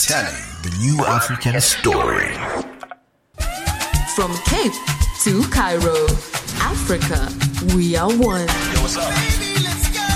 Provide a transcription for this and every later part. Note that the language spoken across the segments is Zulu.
telling the new African story. From Cape to Cairo, Africa, we are one. Yo, what's up? Baby, let's go.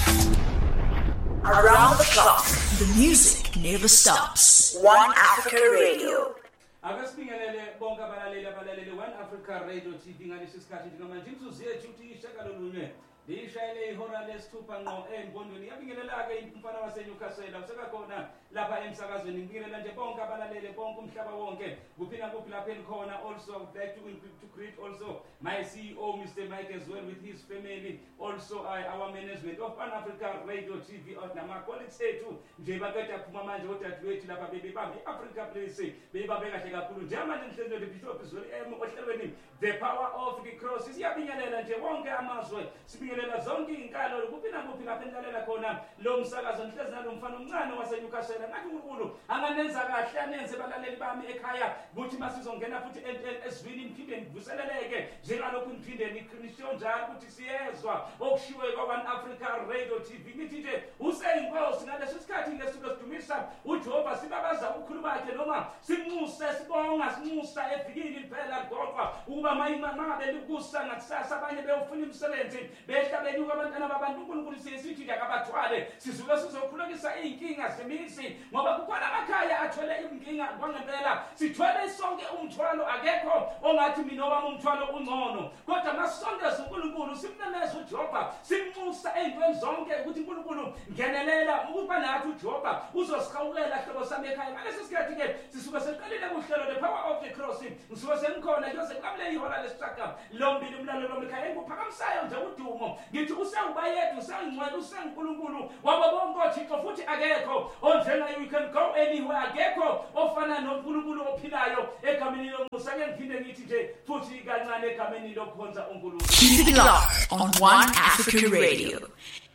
Around the clock, the music never stops. One Africa Radio. Akasibingelele bonke abalaleli One Africa Radio TV ngalesi sikhathi njengamanje imzuzu yethu uthi ishakalolunye lishayele ihora lesithupha ngqo embondweni yabingelela ke umfana waseNewcastle usekakhona lapha emsakazweni ngibingelela nje bonke abalaleli bonke umhlaba wonke kuphina kuphi lapha enkhona. Also I would like to greet also my CEO Mr. Mike as well with his family, also our management of One Africa Radio TV nama colleagues ethu nje bakade aphuma manje odadewethu lapha bebebambe Africa Place bebabeka kahle kakhulu njemanje nihlelo leBishop Zweli ohlelweni The Power of the Cross. Siyabingelela nje wonke amazwe, sibingelela zonke inkalo kuphina kuphi lapha enhlalela khona lo msakazo nihlezi nalo mfana omncane waseNewcastle ngathi uNkulunkulu anganenza kahle anenze balaleli bami ekhaya ukuthi masizongena futhi esivini niphinde nivuseleleke njengalokhu niphinde niqinisho njalo ukuthi siyezwa okushiwe kwa One Africa Radio TV. Nithi nje useyinkosi ngalesi sikhathi ngesuku sidumisa uJehova sibabaza ukhulu bakhe noma simuse sibonga simusa evikini liphela ligoqwa ukuba mayimangabe likusa ngakusasa abanye beyofuna imisebenzi behlabenyuka abantwana babantu uNkulunkulu sisithi nje akabathwale sizuke sizokhulekisa inkinga zemisi ngoba kukhona amakhaya athwele inkinga kwangempela sithwele sonke umthwalo akekho ongathi mina wami umthwalo ungcono kodwa masondeza uNkulunkulu simnemeza uJehova simusa ezintweni zonke ukuthi uNkulunkulu ngenelela ukuba nathi uJehova uzosikhawulela hlobo sami ekhaya ngalesi sikhathi ke sisuke seqalile kuhlelo The Power of the Cross ngisuke sengikhona nje kamle ihora lesithathu lombili umlalelo lomekhaya engiphakamisayo nje udumo ngithi usewubayethu usengcwele usenguNkulunkulu wabo bonke oThixo futhi akekho onjengaye. You can go anywhere akekho ofana noNkulunkulu ophilayo egameni lomusa ke ngiphinde ngithi nje futhi kancane egameni lokukhonza uNkulunkulu. Keep it locked on One Africa Radio.